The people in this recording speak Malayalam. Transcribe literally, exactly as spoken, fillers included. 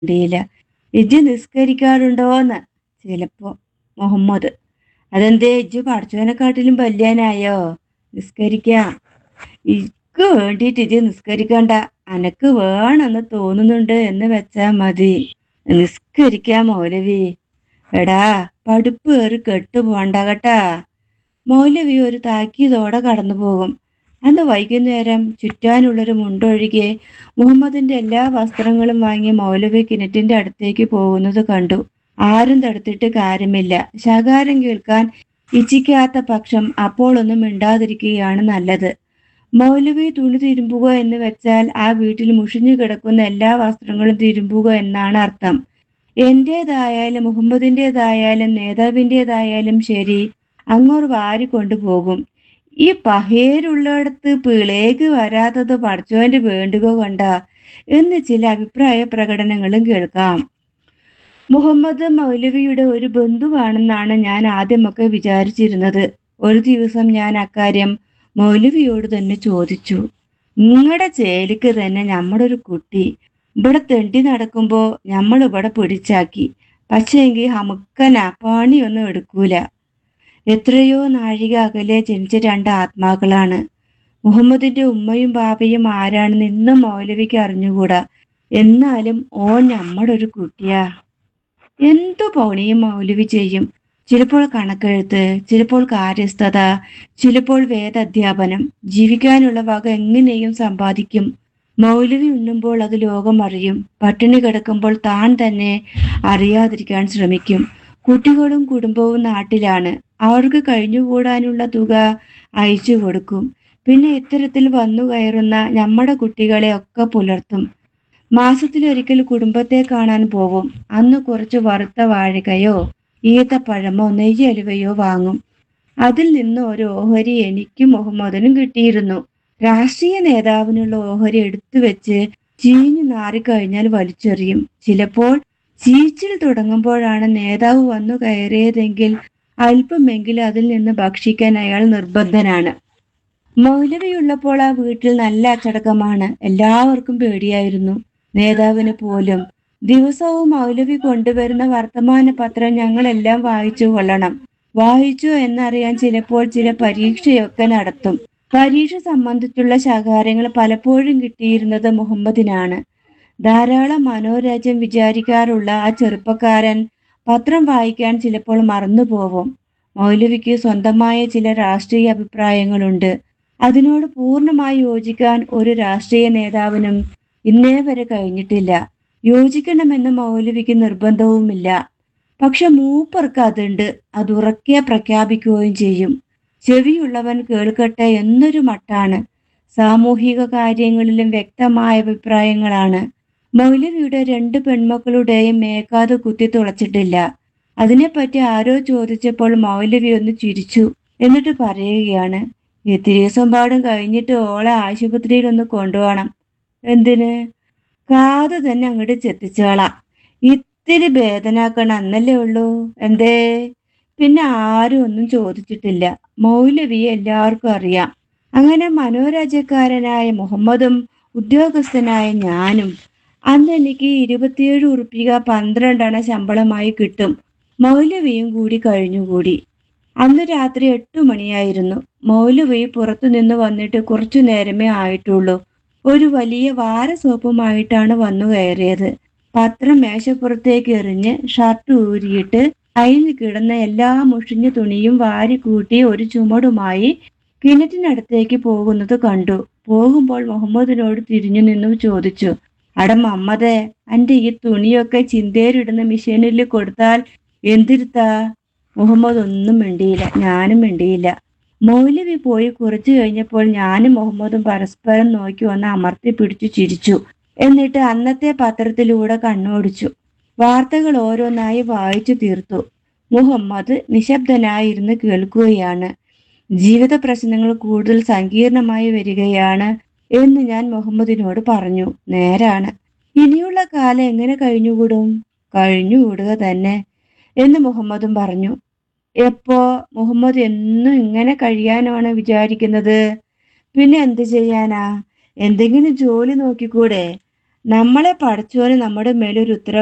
മിണ്ടിയില്ല. ഇജ്ജ് നിസ്കരിക്കാറുണ്ടോന്ന്? ചിലപ്പോ. മുഹമ്മദ്: അതെന്തേ, ഇജ്ജ് പടച്ചോനെക്കാട്ടിലും വല്യാനായോ? നിസ്കരിക്കാം. ഇക്ക് വേണ്ടിയിട്ട് ഇജ്ജ് നിസ്കരിക്കണ്ട. അനക്ക് വേണമെന്ന് തോന്നുന്നുണ്ട് എന്ന് വെച്ചാ മതി. നിസ്കരിക്കാം മൗലവി. എടാ, പഠിപ്പ് ഏറി കെട്ടു പോണ്ട കേട്ടാ. മൗലവി ഒരു താക്കീതോടെ കടന്നു പോകും. അന്ന് വൈകുന്നേരം ചുറ്റാനുള്ളൊരു മുണ്ടൊഴികെ മുഹമ്മദിന്റെ എല്ലാ വസ്ത്രങ്ങളും വാങ്ങി മൗലവി കിണറ്റിന്റെ അടുത്തേക്ക് പോകുന്നത് കണ്ടു. ആരും തടുത്തിട്ട് കാര്യമില്ല. ശകാരം കേൾക്കാൻ ഇച്ഛിക്കാത്ത പക്ഷം അപ്പോൾ ഒന്നും മിണ്ടാതിരിക്കുകയാണ് നല്ലത്. മൗലവി തുണി തിരുമ്പുക എന്ന് വെച്ചാൽ ആ വീട്ടിൽ മുഷിഞ്ഞു കിടക്കുന്ന എല്ലാ വസ്ത്രങ്ങളും തിരുമ്പുക എന്നാണ് അർത്ഥം. എന്റേതായാലും മുഹമ്മദിൻ്റെതായാലും നേതാവിൻ്റെതായാലും ശരി, അങ്ങോട്ട് വാരിക്കൊണ്ടുപോകും. ഈ പഹേരുള്ളിടത്ത് പിളേക്ക് വരാത്തത് പടച്ചോന്റെ വേണ്ടുക കൊണ്ടാ എന്ന് ചില അഭിപ്രായ പ്രകടനങ്ങളും കേൾക്കാം. മുഹമ്മദ് മൗലവിയുടെ ഒരു ബന്ധുവാണെന്നാണ് ഞാൻ ആദ്യമൊക്കെ വിചാരിച്ചിരുന്നത്. ഒരു ദിവസം ഞാൻ അക്കാര്യം മൗലവിയോട് തന്നെ ചോദിച്ചു. നിങ്ങളുടെ ചേലിക്ക് തന്നെ നമ്മുടെ ഒരു കുട്ടി ഇവിടെ തെണ്ടി നടക്കുമ്പോ നമ്മൾ ഇവിടെ പിടിച്ചാക്കി. പക്ഷേങ്കി ഹമുക്കന പണിയൊന്നും എടുക്കൂല. എത്രയോ നാഴിക അകലെ ജനിച്ച രണ്ട് ആത്മാക്കളാണ്. മുഹമ്മദിന്റെ ഉമ്മയും ബാബയും ആരാണെന്ന് ഇന്നും മൗലവിക്ക് അറിഞ്ഞുകൂടാ. എന്നാലും ഓൻ നമ്മുടെ ഒരു കുട്ടിയാ. എന്തു പണിയും മൗലവി ചെയ്യും. ചിലപ്പോൾ കണക്കെഴുത്ത്, ചിലപ്പോൾ കാര്യസ്ഥത, ചിലപ്പോൾ വേദാധ്യാപനം. ജീവിക്കാനുള്ള വക എങ്ങനെയും സമ്പാദിക്കും. മൗലവി ഉണ്ണുമ്പോൾ അത് ലോകം അറിയും. പട്ടിണി കിടക്കുമ്പോൾ താൻ തന്നെ അറിയാതിരിക്കാൻ ശ്രമിക്കും. കുട്ടികളും കുടുംബവും നാട്ടിലാണ്. അവർക്ക് കഴിഞ്ഞുകൂടാനുള്ള തുക അയച്ചു കൊടുക്കും. പിന്നെ ഇത്തരത്തിൽ വന്നു കയറുന്ന നമ്മുടെ കുട്ടികളെ ഒക്കെ പുലർത്തും. മാസത്തിലൊരിക്കൽ കുടുംബത്തെ കാണാൻ പോകും. അന്ന് കുറച്ച് വറുത്ത വാഴകയോ ഈത്തപ്പഴമോ നെയ്യലുവയോ വാങ്ങും. അതിൽ നിന്ന് ഒരു ഓഹരി എനിക്കും മുഹമ്മദിനും കിട്ടിയിരുന്നു. രാഷ്ട്രീയ നേതാവിനുള്ള ഓഹരി എടുത്തു വെച്ച് ചീഞ്ഞു നാറിക്കഴിഞ്ഞാൽ വലിച്ചെറിയും. ചിലപ്പോൾ ചീച്ചിൽ തുടങ്ങുമ്പോഴാണ് നേതാവ് വന്നു കയറിയതെങ്കിൽ അല്പമെങ്കിലും അതിൽ നിന്ന് ഭക്ഷിക്കാൻ അയാൾ നിർബന്ധനാണ്. മൗലവിയുള്ളപ്പോൾ ആ വീട്ടിൽ നല്ല അച്ചടക്കമാണ്. എല്ലാവർക്കും പേടിയായിരുന്നു, നേതാവിന് പോലും. ദിവസവും മൗലവി കൊണ്ടുവരുന്ന വർത്തമാന പത്രം ഞങ്ങളെല്ലാം വായിച്ചു കൊള്ളണം. വായിച്ചു എന്നറിയാൻ ചിലപ്പോൾ ചില പരീക്ഷയൊക്കെ നടത്തും. പരീക്ഷ സംബന്ധിച്ചുള്ള ശകാരങ്ങൾ പലപ്പോഴും കിട്ടിയിരുന്നത് മുഹമ്മദിനാണ്. ധാരാളം മനോരാജ്യം വിചാരിക്കാറുള്ള ആ ചെറുപ്പക്കാരൻ പത്രം വായിക്കാൻ ചിലപ്പോൾ മറന്നുപോകും. മൗലവിക്ക് സ്വന്തമായ ചില രാഷ്ട്രീയ അഭിപ്രായങ്ങളുണ്ട്. അതിനോട് പൂർണ്ണമായി യോജിക്കാൻ ഒരു രാഷ്ട്രീയ നേതാവിനും ഇന്നേ വരെ കഴിഞ്ഞിട്ടില്ല. യോജിക്കണമെന്ന് മൗലവിക്ക് നിർബന്ധവുമില്ല. പക്ഷെ മൂപ്പർക്ക് അതുണ്ട്. അത് ഉറക്കെ പ്രഖ്യാപിക്കുകയും ചെയ്യും. ചെവിയുള്ളവൻ കേൾക്കട്ടെ എന്നൊരു മട്ടാണ്. സാമൂഹിക കാര്യങ്ങളിലും വ്യക്തമായ അഭിപ്രായങ്ങളാണ്. മൗലവിയുടെ രണ്ട് പെൺമക്കളുടെയും മേക്കാത് കുത്തി തുളച്ചിട്ടില്ല. അതിനെപ്പറ്റി ആരോ ചോദിച്ചപ്പോൾ മൗലവി ഒന്ന് ചിരിച്ചു. എന്നിട്ട് പറയുകയാണ്, ഇത്തിരി ദിവസം പാടും കഴിഞ്ഞിട്ട് ഓളെ ആശുപത്രിയിൽ ഒന്ന് കൊണ്ടുപോകണം. എന്തിന്? കാത് തന്നെ അങ്ങോട്ട് ചെത്തിച്ചോളാം. ഇത്തിരി വേദനാക്കണം എന്നല്ലേ ഉള്ളൂ. എന്തേ? പിന്നെ ആരും ഒന്നും ചോദിച്ചിട്ടില്ല. മൗലവിയെ എല്ലാവർക്കും അറിയാം. അങ്ങനെ മനോരാജ്യക്കാരനായ മുഹമ്മദും ഉദ്യോഗസ്ഥനായ ഞാനും. അന്ന് എനിക്ക് ഇരുപത്തിയേഴ് ഉറുപ്പിക പന്ത്രണ്ടെണ്ണ ശമ്പളമായി കിട്ടും. മൗലവിയും കൂടി കഴിഞ്ഞുകൂടി. അന്ന് രാത്രി എട്ടു മണിയായിരുന്നു. മൗലവി പുറത്തു നിന്ന് വന്നിട്ട് കുറച്ചു നേരമേ ആയിട്ടുള്ളൂ. ഒരു വലിയ വാര സോപ്പുമായിട്ടാണ് വന്നു കയറിയത്. പത്രം മേശപ്പുറത്തേക്ക് എറിഞ്ഞ് ഷർട്ട് ഊരിയിട്ട് അതിൽ കിടന്ന എല്ലാ മുഷിഞ്ഞ തുണിയും വാരിക്കൂട്ടി ഒരു ചുമടുമായി കിണറ്റിനടുത്തേക്ക് പോകുന്നത് കണ്ടു. പോകുമ്പോൾ മുഹമ്മദിനോട് തിരിഞ്ഞു നിന്നു ചോദിച്ചു, അട മമ്മദേ, അന്റെ ഈ തുണിയൊക്കെ ചിന്തേരിടുന്ന മെഷീനിൽ കൊടുത്താൽ എന്തിരുത്താ? മുഹമ്മദ് ഒന്നും മിണ്ടിയില്ല. ഞാനും മിണ്ടിയില്ല. മൗലവി പോയി കുറച്ചു കഴിഞ്ഞപ്പോൾ ഞാനും മുഹമ്മദും പരസ്പരം നോക്കി ഒന്ന് അമർത്തി പിടിച്ചു ചിരിച്ചു. എന്നിട്ട് അന്നത്തെ പത്രത്തിലൂടെ കണ്ണോടിച്ചു. വാർത്തകൾ ഓരോന്നായി വായിച്ചു തീർത്തു. മുഹമ്മദ് നിശബ്ദനായിരുന്ന് കേൾക്കുകയാണ്. ജീവിത പ്രശ്നങ്ങൾ കൂടുതൽ സങ്കീർണമായി വരികയാണ് എന്ന് ഞാൻ മുഹമ്മദിനോട് പറഞ്ഞു. നേരാണ്. ഇനിയുള്ള കാലം എങ്ങനെ കഴിഞ്ഞുകൂടും? കഴിഞ്ഞുകൂടുക തന്നെ എന്ന് മുഹമ്മദും പറഞ്ഞു. എപ്പോ? മുഹമ്മദ് എന്നും ഇങ്ങനെ കഴിയാനാണ് വിചാരിക്കുന്നത്. പിന്നെ എന്ത് ചെയ്യാനാ? എന്തെങ്കിലും ജോലി നോക്കിക്കൂടെ? നമ്മളെ പഠിച്ചോന് നമ്മുടെ മേലൊരു ഉത്തരവ്